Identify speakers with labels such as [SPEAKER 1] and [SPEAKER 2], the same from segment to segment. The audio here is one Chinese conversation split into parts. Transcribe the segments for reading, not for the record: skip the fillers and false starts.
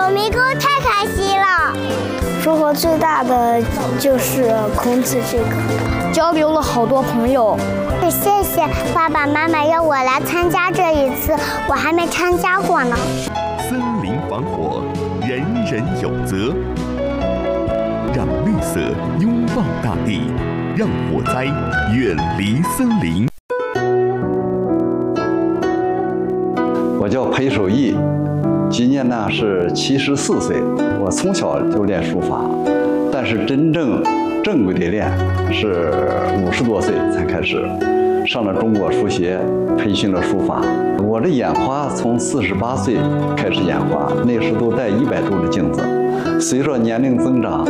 [SPEAKER 1] 迷宫太开心了。
[SPEAKER 2] 收获最大的就是孔子这个，交流了好多朋友。
[SPEAKER 1] 谢谢爸爸妈妈让我来参加这一次，我还没参加过呢。
[SPEAKER 3] 森林防火，人人有责。让绿色拥抱大地，让火灾远离森林。
[SPEAKER 4] 我叫裴守义，今年呢是74岁。我从小就练书法，但是真正正规的练是50多岁才开始。上了中国书协，培训了书法。我的眼花从48岁开始眼花，那时都戴100度的镜子。随着年龄增长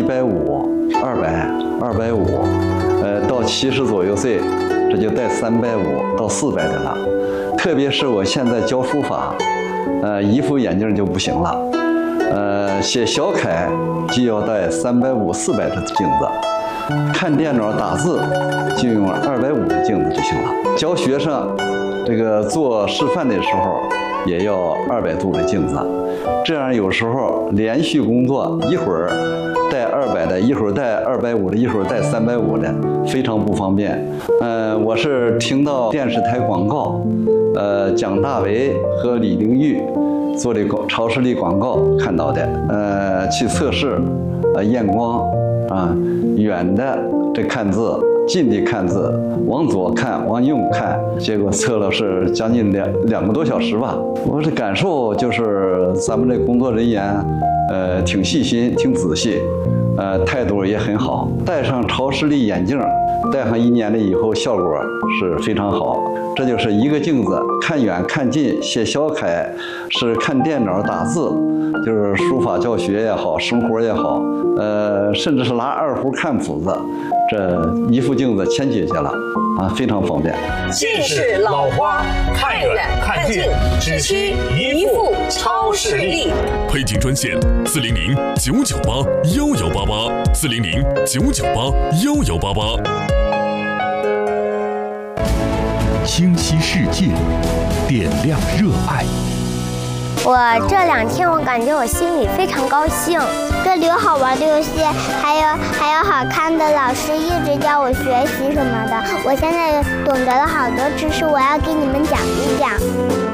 [SPEAKER 4] ，150、200、250，到70左右岁，这就戴350到400的了。特别是我现在教书法，一副眼镜就不行了。写小楷就要戴350、400的镜子。看电脑打字就用250的镜子就行了。教学生这个做示范的时候也要200度的镜子，这样有时候连续工作，一会儿带200的，一会儿带250的，一会儿带350的，非常不方便。我是听到电视台广告，蒋大为和李玲玉做的超视力广告看到的，去测试验光。远的这看字，近的看字，往左看，往右看，结果测了是将近两个多小时吧。我的感受就是咱们这工作人员，挺细心，挺仔细，态度也很好。戴上超视力眼镜，戴上1年了以后，效果是非常好。这就是一个镜子，看远看近，写小楷是看电脑打字，就是书法教学也好，生活也好，甚至是拿2胡看谱子，这一副镜子全解决了，非常方便。
[SPEAKER 5] 近视老花，看远看近，只需一副超视力。
[SPEAKER 3] 配镜专线：400-998-1188，400-998-1188。清晰世界，点亮热爱。
[SPEAKER 1] 我这2天我感觉我心里非常高兴，这里有好玩的游戏，还有好看的老师一直教我学习什么的。我现在懂得了好多知识，我要给你们讲一讲。